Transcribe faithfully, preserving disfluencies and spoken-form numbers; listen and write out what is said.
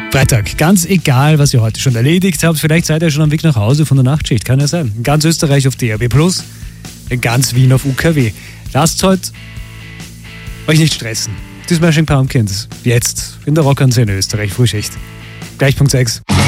Freitag, ganz egal, was ihr heute schon erledigt habt. Vielleicht seid ihr schon am Weg nach Hause von der Nachtschicht, kann ja sein. In ganz Österreich auf D R B plus, in ganz Wien auf U K W. Lasst heute euch nicht stressen. Die Smashing Pumpkins, jetzt in der Rock'n'Szene Österreich, Frühschicht. Gleich Punkt sechs.